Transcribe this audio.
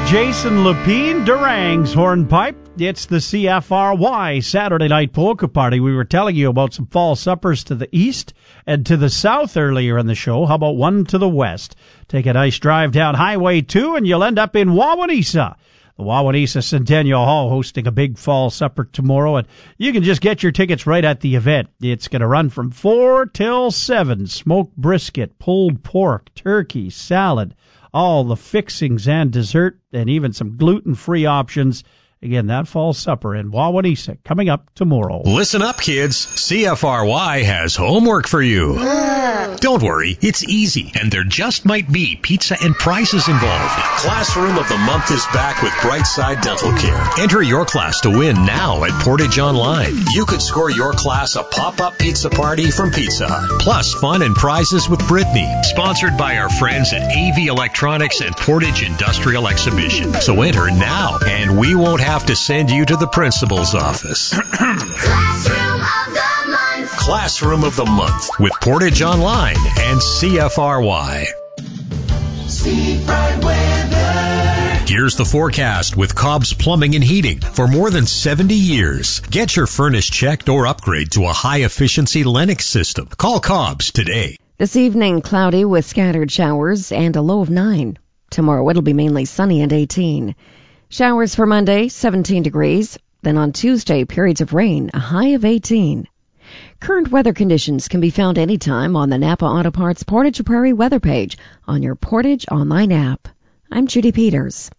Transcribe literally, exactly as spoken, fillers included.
Jason Lapine, Durang's hornpipe. It's the C F R Y Saturday Night Polka Party. We were telling you about some fall suppers to the east and to the south earlier in the show. How about one to the west? Take a nice drive down Highway two and you'll end up in Wawanesa. The Wawanesa Centennial Hall hosting a big fall supper tomorrow, and you can just get your tickets right at the event. It's going to run from four till seven. Smoked brisket, pulled pork, turkey, salad, all the fixings and dessert, and even some gluten-free options. Again, that fall supper in Wawanesa coming up tomorrow. Listen up, kids. C F R Y has homework for you. Don't worry, it's easy, and there just might be pizza and prizes involved. Classroom of the Month is back with Brightside Dental Care. Enter your class to win now at Portage Online. You could score your class a pop-up pizza party from Pizza Hut, plus fun and prizes with Brittany, sponsored by our friends at A V Electronics and Portage Industrial Exhibition. So enter now, and we won't have to send you to the principal's office. Classroom of the Month. Classroom of the Month with Portage Online and C F R Y. Seafront weather. Here's the forecast with Cobb's Plumbing and Heating. For more than seventy years, get your furnace checked or upgrade to a high-efficiency Lennox system. Call Cobb's today. This evening, cloudy with scattered showers and a low of nine. Tomorrow, it'll be mainly sunny and eighteen. Showers for Monday, seventeen degrees. Then on Tuesday, periods of rain, a high of eighteen. Current weather conditions can be found anytime on the Napa Auto Parts Portage Prairie weather page on your Portage Online app. I'm Judy Peters.